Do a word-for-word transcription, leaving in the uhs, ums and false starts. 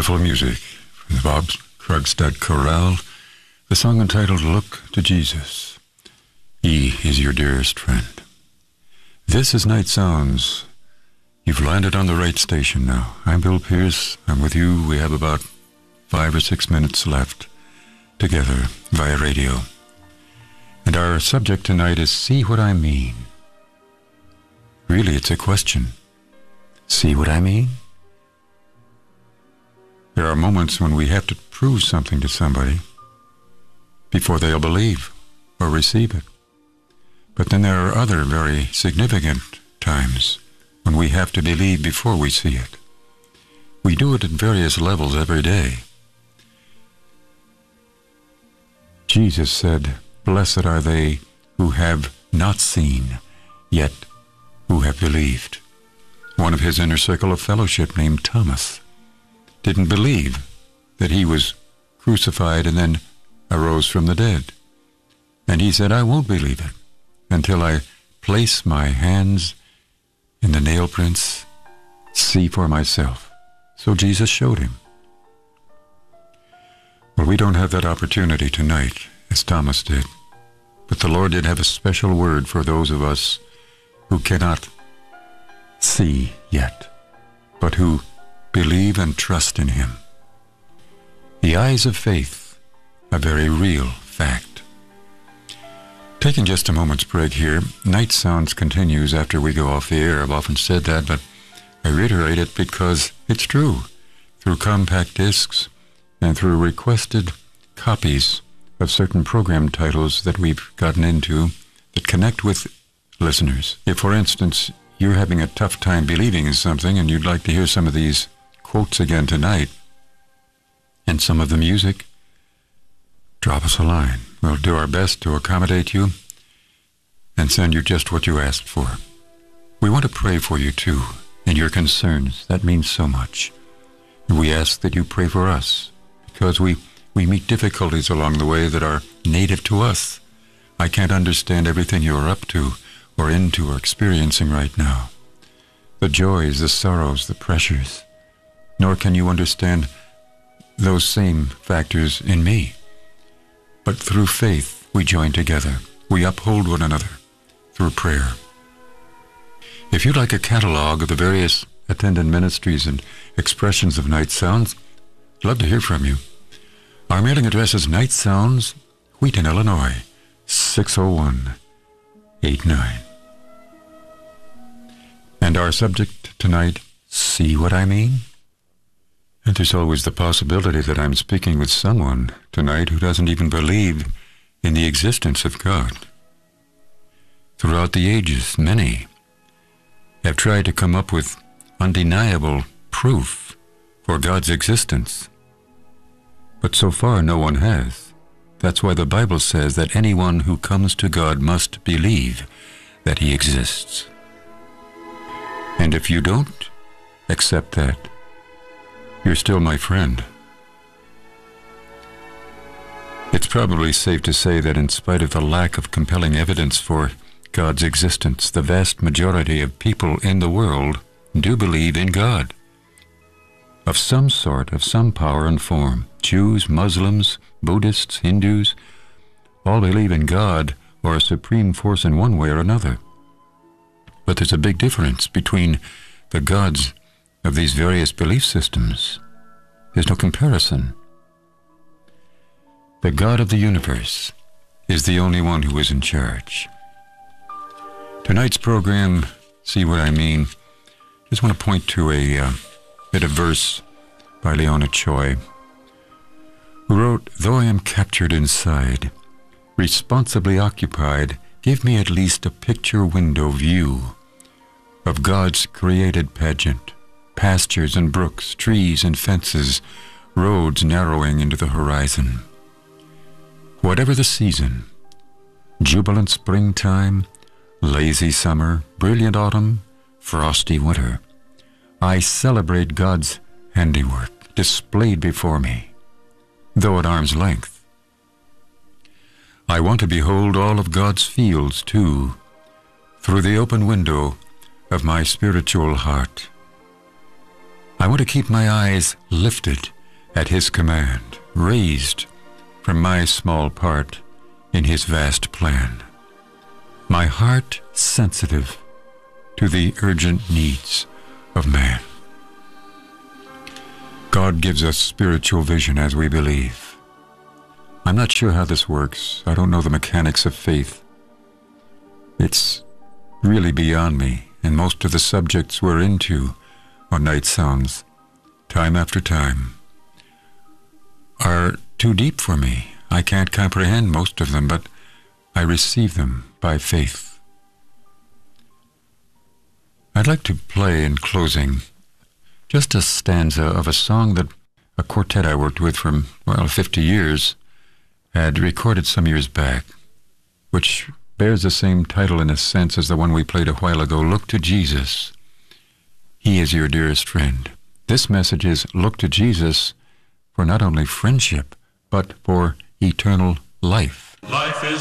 Beautiful music from the Bob Krogstad Chorale, the song entitled Look to Jesus. He is your dearest friend. This is Night Sounds. You've landed on the right station now. I'm Bill Pierce. I'm with you. We have about five or six minutes left together via radio. And our subject tonight is See What I Mean. Really, it's a question. See what I mean? There are moments when we have to prove something to somebody before they'll believe or receive it. But then there are other very significant times when we have to believe before we see it. We do it at various levels every day. Jesus said, "Blessed are they who have not seen, yet who have believed." One of his inner circle of fellowship named Thomas didn't believe that he was crucified and then arose from the dead. And he said, "I won't believe it until I place my hands in the nail prints, see for myself." So Jesus showed him. Well, we don't have that opportunity tonight, as Thomas did. But the Lord did have a special word for those of us who cannot see yet, but who believe and trust in him. The eyes of faith, a very real fact. Taking just a moment's break here, Night Sounds continues after we go off the air. I've often said that, but I reiterate it because it's true. Through compact discs and through requested copies of certain program titles that we've gotten into that connect with listeners. If, for instance, you're having a tough time believing in something and you'd like to hear some of these quotes again tonight and some of the music, drop us a line. We'll do our best to accommodate you and send you just what you asked for. We want to pray for you too and your concerns. That means so much. And we ask that you pray for us because we, we meet difficulties along the way that are native to us. I can't understand everything you're up to or into or experiencing right now. The joys, the sorrows, the pressures. Nor can you understand those same factors in me. But through faith, we join together. We uphold one another through prayer. If you'd like a catalog of the various attendant ministries and expressions of Night Sounds, I'd love to hear from you. Our mailing address is Night Sounds, Wheaton, Illinois, six oh one eight nine. And our subject tonight, See What I Mean? And there's always the possibility that I'm speaking with someone tonight who doesn't even believe in the existence of God. Throughout the ages, many have tried to come up with undeniable proof for God's existence. But so far, no one has. That's why the Bible says that anyone who comes to God must believe that he exists. And if you don't accept that, you're still my friend. It's probably safe to say that in spite of the lack of compelling evidence for God's existence, the vast majority of people in the world do believe in God. Of some sort, of some power and form. Jews, Muslims, Buddhists, Hindus, all believe in God or a supreme force in one way or another. But there's a big difference between the gods of these various belief systems. There's no comparison. The God of the universe is the only one who is in charge. Tonight's program, See What I Mean, just want to point to a uh, bit of verse by Leona Choi, who wrote, "Though I am captured inside, responsibly occupied, give me at least a picture window view of God's created pageant, pastures and brooks, trees and fences, roads narrowing into the horizon. Whatever the season, jubilant springtime, lazy summer, brilliant autumn, frosty winter, I celebrate God's handiwork displayed before me, though at arm's length. I want to behold all of God's fields, too, through the open window of my spiritual heart. I want to keep my eyes lifted at his command, raised from my small part in his vast plan. My heart sensitive to the urgent needs of man. God gives us spiritual vision as we believe. I'm not sure how this works. I don't know the mechanics of faith. It's really beyond me, and most of the subjects we're into on Night Sounds, time after time, are too deep for me. I can't comprehend most of them, but I receive them by faith. I'd like to play in closing just a stanza of a song that a quartet I worked with for, well, fifty years had recorded some years back, which bears the same title in a sense as the one we played a while ago, Look to Jesus. He is your dearest friend. This message is look to Jesus for not only friendship, but for eternal life. Life is